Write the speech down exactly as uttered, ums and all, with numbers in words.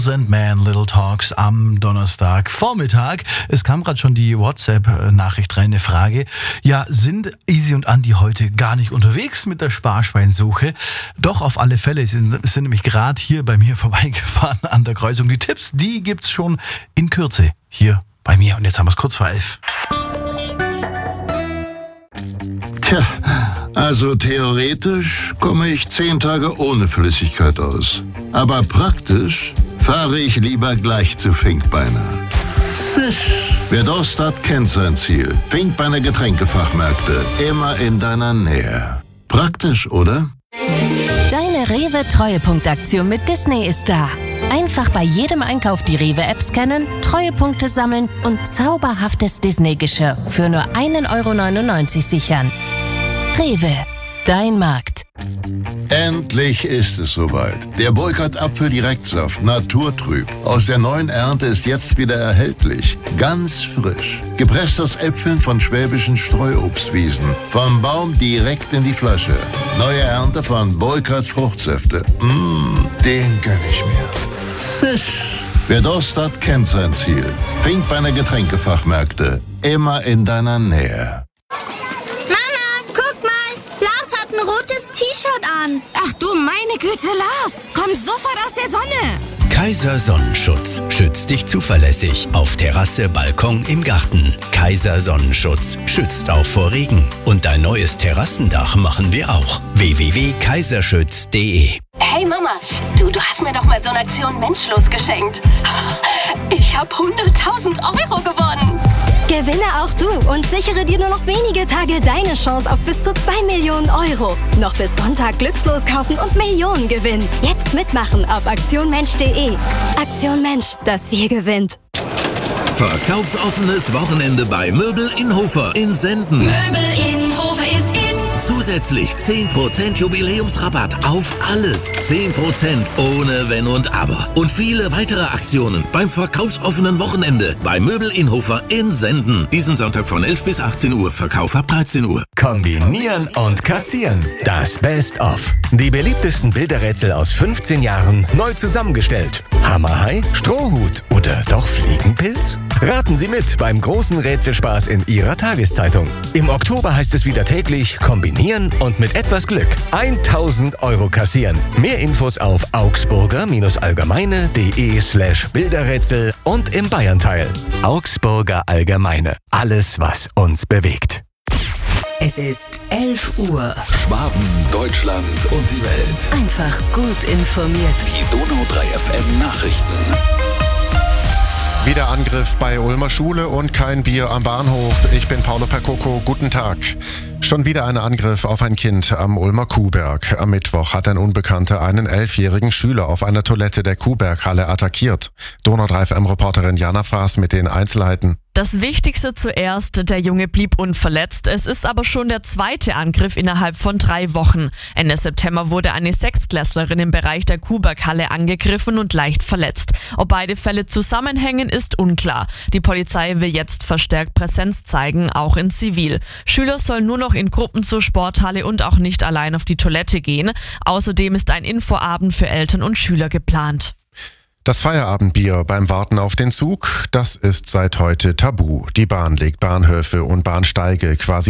Man Little Talks am Donnerstagvormittag. Es kam gerade schon die WhatsApp-Nachricht rein, eine Frage. Ja, sind Easy und Andi heute gar nicht unterwegs mit der Sparschweinsuche? Doch, auf alle Fälle. Sie sind, sind nämlich gerade hier bei mir vorbeigefahren an der Kreuzung. Die Tipps, die gibt's schon in Kürze hier bei mir. Und jetzt haben wir es kurz vor elf. Tja, also theoretisch komme ich zehn Tage ohne Flüssigkeit aus. Aber praktisch fahre ich lieber gleich zu Finkbeiner. Zisch! Wer Durst hat, kennt sein Ziel. Finkbeiner Getränkefachmärkte, immer in deiner Nähe. Praktisch, oder? Deine Rewe-Treuepunktaktion mit Disney ist da. Einfach bei jedem Einkauf die Rewe-App scannen, Treuepunkte sammeln und zauberhaftes Disney-Geschirr für nur ein Euro neunundneunzig sichern. Rewe, dein Markt. Endlich ist es soweit. Der Boykott Apfeldirektsaft naturtrüb aus der neuen Ernte ist jetzt wieder erhältlich. Ganz frisch. Gepresst aus Äpfeln von schwäbischen Streuobstwiesen. Vom Baum direkt in die Flasche. Neue Ernte von Boykott Fruchtsäfte. Mmh, den gönn ich mir. Zisch! Wer Durst hat, kennt sein Ziel. Finkbeiner Getränkefachmärkte. Immer in deiner Nähe. Ein rotes T-Shirt an. Ach du meine Güte, Lars. Komm sofort aus der Sonne. Kaiser Sonnenschutz schützt dich zuverlässig auf Terrasse, Balkon, im Garten. Kaiser Sonnenschutz schützt auch vor Regen. Und dein neues Terrassendach machen wir auch. w w w punkt kaiserschütz punkt d e Hey Mama, du, du hast mir doch mal so eine Aktion Menschlos geschenkt. Ich habe hunderttausend Euro gewonnen. Gewinne auch du und sichere dir nur noch wenige Tage deine Chance auf bis zu zwei Millionen Euro. Noch bis Sonntag glückslos kaufen und Millionen gewinnen. Jetzt mitmachen auf aktion mensch punkt d e. Aktion Mensch, das Wir gewinnt. Verkaufsoffenes Wochenende bei Möbel in Hofer in Senden. Möbel in Hofer ist in. Zusätzlich zehn Prozent Jubiläumsrabatt auf alles. zehn Prozent ohne Wenn und Aber. Und viele weitere Aktionen beim verkaufsoffenen Wochenende bei Möbel in Hofer in Senden. Diesen Sonntag von elf bis achtzehn Uhr. Verkauf ab dreizehn Uhr. Kombinieren und kassieren. Das Best-of. Die beliebtesten Bilderrätsel aus fünfzehn Jahren neu zusammengestellt. Hammerhai, Strohhut oder doch Fliegenpilz? Raten Sie mit beim großen Rätselspaß in Ihrer Tageszeitung. Im Oktober heißt es wieder täglich kombinieren und mit etwas Glück tausend Euro kassieren. Mehr Infos auf augsburger-allgemeine.de slash Bilderrätsel und im Bayernteil. Augsburger Allgemeine. Alles, was uns bewegt. Es ist elf Uhr. Schwaben, Deutschland und die Welt. Einfach gut informiert. Die Donau drei F M Nachrichten. Wieder Angriff bei Ulmer Schule und kein Bier am Bahnhof. Ich bin Paolo Percoco. Guten Tag. Schon wieder ein Angriff auf ein Kind am Ulmer Kuhberg. Am Mittwoch hat ein Unbekannter einen elfjährigen Schüler auf einer Toilette der Kuhberghalle attackiert. Donau drei F M-Reporterin Jana Fraß mit den Einzelheiten. Das Wichtigste zuerst, der Junge blieb unverletzt. Es ist aber schon der zweite Angriff innerhalb von drei Wochen. Ende September wurde eine Sechstklässlerin im Bereich der Kuhberghalle angegriffen und leicht verletzt. Ob beide Fälle zusammenhängen, ist unklar. Die Polizei will jetzt verstärkt Präsenz zeigen, auch in Zivil. Schüler sollen nur noch in Gruppen zur Sporthalle und auch nicht allein auf die Toilette gehen. Außerdem ist ein Infoabend für Eltern und Schüler geplant. Das Feierabendbier beim Warten auf den Zug, das ist seit heute tabu. Die Bahn legt Bahnhöfe und Bahnsteige quasi